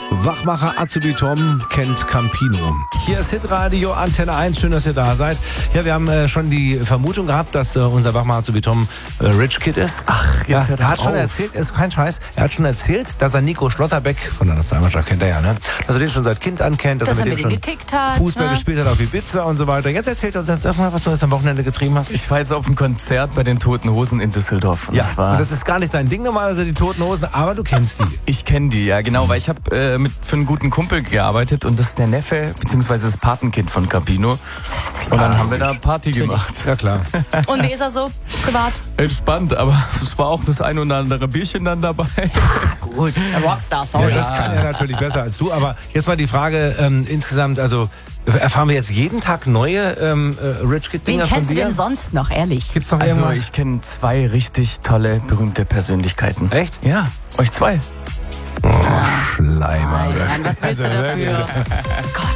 Wachmacher Azubi Tom kennt Campino. Hier ist Hitradio Antenne 1. Schön, dass ihr da seid. Ja, wir haben schon die Vermutung gehabt, dass unser Wachmacher Azubi Tom Rich Kid ist. Ach, jetzt hört er hat schon erzählt, ist kein Scheiß, er hat schon erzählt, dass er Nico Schlotterbeck von der Nationalmannschaft kennt er ja, ne? Dass er den schon seit Kind ankennt, dass er mit dem schon gekickt hat, Fußball gespielt hat auf Ibiza und so weiter. Jetzt erzählt er uns jetzt mal, was du jetzt am Wochenende getrieben hast. Ich war jetzt auf einem Konzert bei den Toten Hosen in Düsseldorf. Und ja, und das ist gar nicht sein Ding normalerweise, die Toten Hosen, aber du kennst die. Ich kenne die, ja genau, weil ich habe für einen guten Kumpel gearbeitet und das ist der Neffe bzw. das Patenkind von Campino. Und dann haben wir da Party gemacht. Ja klar. Und wie ist er so privat? Entspannt, aber es war auch das ein oder andere Bierchen dann dabei. Gut, der Rockstar, sorry. Ja, das kann er natürlich besser als du, aber jetzt mal die Frage insgesamt, also erfahren wir jetzt jeden Tag neue Rich Kid-Dinger von dir? Wen kennst du denn sonst noch, ehrlich? Gibt's noch Also irgendwas? ich kenne 2 richtig tolle, berühmte Persönlichkeiten. Echt? Ja, euch 2. Oh, Schleimer. Nein, was willst du dafür? Gott.